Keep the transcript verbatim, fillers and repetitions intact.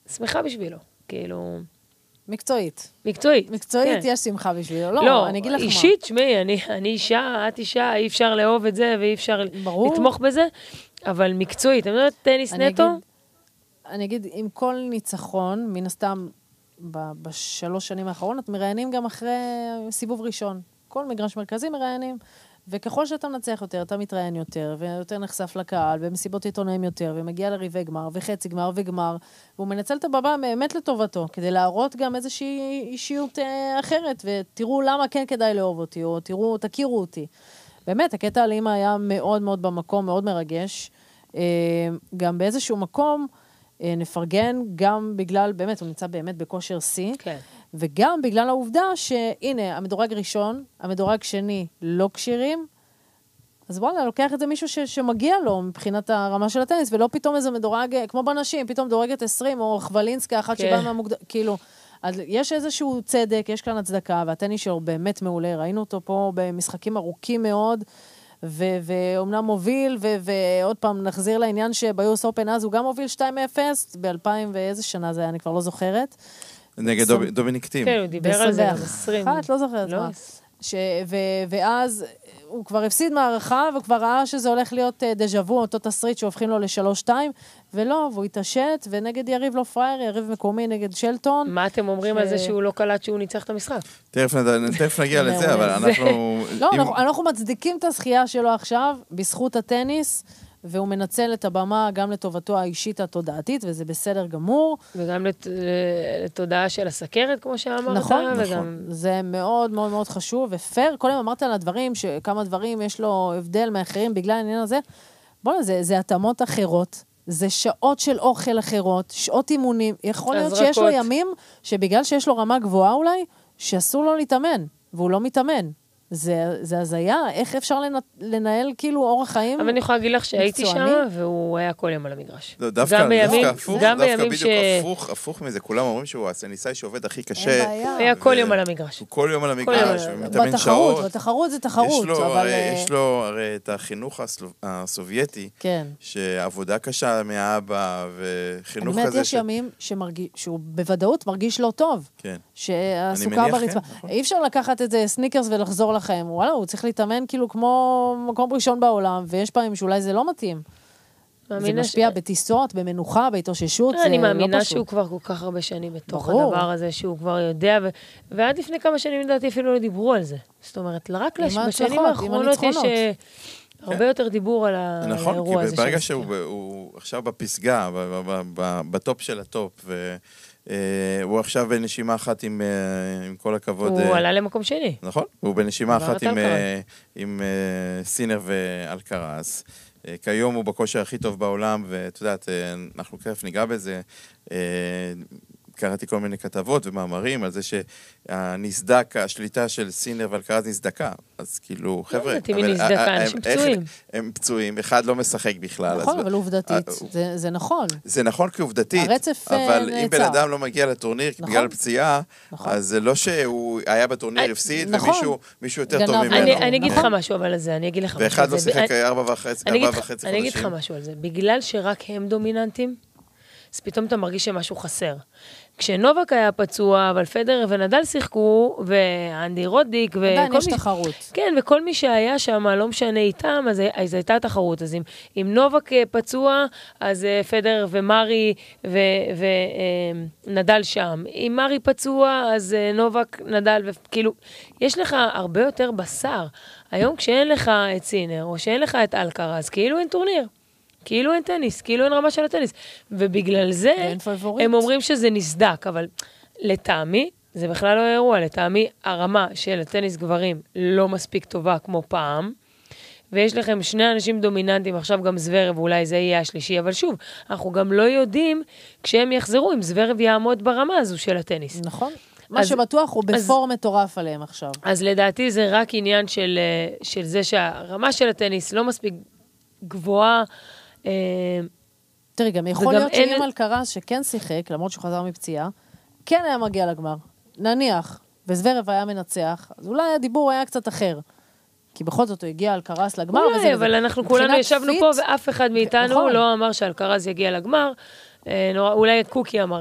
שמחה בשבילו, כאילו... מקצועית. מקצועית. מקצועית יש שמחה בשבילו. לא, לא, אני אגיד לך מה. אישית, שמי, אני, אני אישה, את אישה, אי אפשר לאהוב את זה, ואי אפשר לתמוך בזה, אבל מקצועית, אני יודעת, טניס נטו? אני אגיד, עם כל ניצחון, מן הסתם, בשלוש שנים האחרונות, מראיינים גם אחרי סיבוב ראשון. כל מגרש מרכזי מראיינים, וככל שאתה מנצח יותר, אתה מתראיין יותר, ויותר נחשף לקהל, ומסיבות עיתונאים יותר, ומגיע לריבי גמר, וחצי גמר וגמר, והוא מנצל את הבמה באמת לטובתו, כדי להראות גם איזושהי אישיות אה, אחרת, ותראו למה כן כדאי לאהוב אותי, או תראו, תכירו אותי. באמת, הקטע על אימא היה מאוד מאוד במקום, מאוד מרגש. אה, גם באיזשהו מקום, אה, נפרגן גם בגלל, באמת, הוא נמצא באמת בכושר C, כן. וגם בגלל העובדה שהנה, המדורג ראשון, המדורג שני לא קשירים, אז וואלה, לוקח את זה מישהו ש- שמגיע לו מבחינת הרמה של הטניס, ולא פתאום איזה מדורג, כמו בנשים, פתאום מדורגת עשרים, או חבלינסקה, אחת שבאה מהמוקדם, כאילו, אז יש איזשהו צדק, יש כאן הצדקה, והטניס שלו באמת מעולה, ראינו אותו פה במשחקים ארוכים מאוד, ו- ואומנם מוביל, ו- ועוד פעם נחזיר לעניין שביוס אופן אז הוא גם מוביל שתיים אפס, ב-אלפיים ואיזה שנה זה היה, אני כבר לא זוכרת, נגד דומיניק טים. כן, הוא דיבר על זה עשרים. אחת, לא זוכרת מה. ואז הוא כבר הפסיד מערכה, וכבר ראה שזה הולך להיות דז'אבו, אותו תסריט שהופכים לו ל-שלוש שתיים, ולא, והוא התעשת, ונגד יריב לא פרייר, יריב מקומי נגד שלטון. מה אתם אומרים על זה שהוא לא קלט שהוא ניצח את המשחק? תכף נגיע לזה, אבל אנחנו... לא, אנחנו מצדיקים את הזכייה שלו עכשיו, בזכות הטניס, והוא מנצל את הבמה גם לטובתו האישית התודעתית, וזה בסדר גמור. וגם לת... לתודעה של הסכרת, כמו שאמרת. נכון, וגם... נכון. זה מאוד מאוד מאוד חשוב, ופייר, קודם אמרת על הדברים, שכמה דברים יש לו הבדל מאחרים בגלל העניין הזה. בואו, זה, זה התאמות אחרות, זה שעות של אוכל אחרות, שעות אימונים. יכול להיות שיש לו ימים, שבגלל שיש לו רמה גבוהה אולי, שאסור לו להתאמן, והוא לא מתאמן. זה, זה הזיה, איך אפשר לנהל כאילו אורח חיים? אבל אני יכולה להגיד לך שהייתי שם, והוא היה כל יום על המגרש. דווקא, דווקא הפוך, דווקא בדיוק הפוך, הפוך מזה, כולם אומרים שהוא הטניסאי שעובד הכי קשה. היה כל יום על המגרש. הוא כל יום על המגרש, ומתאמן שעות. בתחרות זה תחרות. יש לו הרי את החינוך הסובייטי, שעבודה קשה מהאבא, וחינוך כזה. באמת יש ימים שהוא בוודאות מרגיש לא טוב. כן. שהסוכר ברצפה. אי אפשר לקחת את זה סניקרס ולחזור לכם. וואלה, הוא צריך להתאמן כאילו כמו מקום ראשון בעולם, ויש פעמים שאולי זה לא מתאים. זה משפיע בטיסות, במנוחה, בהתאוששות, זה לא פשוט. אני מאמינה שהוא כבר כל כך הרבה שנים בתוך הדבר הזה, שהוא כבר יודע, ועד לפני כמה שנים לדעתי אפילו לא דיברו על זה. זאת אומרת, רק בשנים האחרונות יש הרבה יותר דיבור על האירוע הזה. נכון, כי ברגע שהוא עכשיו בפסגה, בטופ של הטופ, ו... הוא עכשיו בנשימה אחת עם כל הכבוד... הוא עלה למקום שני. נכון, הוא בנשימה אחת עם סינר ואלקרז. כיום הוא בכושר הכי טוב בעולם, ואת יודעת, אנחנו כיף ניגע בזה. קראתי כל מיני כתבות ומאמרים על זה שהנסדק, השליטה של סינר ואלקרז נסדקה. אז כאילו, חבר'ה... לא יודעת אם היא נסדקה, אנשים פצועים. הם פצועים, אחד לא משחק בכלל. נכון, אבל עובדתית, זה נכון. זה נכון כעובדתית, אבל אם בן אדם לא מגיע לטורניר בגלל פציעה, אז זה לא שהוא היה בטורניר הפסיד, ומישהו יותר טוב ממנו. אני אגיד לך משהו אבל על זה, אני אגיד לך משהו על זה. ואחד לא שיחק ארבע וחצי חודשים. אני אגיד לך משהו על זה. בגלל שרק הם דומיננטים, אז פתאום אתה מרגיש שמשהו חסר. כשנובק היה פצוע, אבל פדר ונדל שיחקו, ואנדי רודיק, עדיין יש תחרות. כן, וכל מי שהיה שם, לא משנה איתם, אז, אז הייתה תחרות. אז אם, אם נובק פצוע, אז פדר ומרי ונדל שם. אם מרי פצוע, אז נובק, נדל, וכאילו, יש לך הרבה יותר בשר. היום כשאין לך את סינר, או שאין לך את אלקרז, כאילו אין טורניר. כאילו אין טניס, כאילו אין רמה של הטניס. ובגלל זה, הם אומרים שזה נסדק, אבל לטעמי, זה בכלל לא אירוע, לטעמי, הרמה של הטניס גברים לא מספיק טובה כמו פעם, ויש לכם שני אנשים דומיננטים, עכשיו גם זוורב, ואולי זה יהיה השלישי, אבל שוב, אנחנו גם לא יודעים, כשהם יחזרו, אם זוורב יעמוד ברמה הזו של הטניס. נכון. מה שבטוח הוא בפור מטורף עליהם עכשיו. אז לדעתי זה רק עניין של, של זה שהרמה של הטניס לא מספיק גבוהה, תראי, גם יכול להיות שאם אלקרז שכן שיחק, למרות שהוא חזר מפציעה, כן היה מגיע לגמר. נניח, וזוורב היה מנצח, אז אולי הדיבור היה קצת אחר. כי בכל זאת הוא הגיע אלקרז לגמר. אולי, אבל אנחנו כולנו ישבנו פה, ואף אחד מאיתנו לא אמר שאלקרז יגיע לגמר. אולי קוקי אמר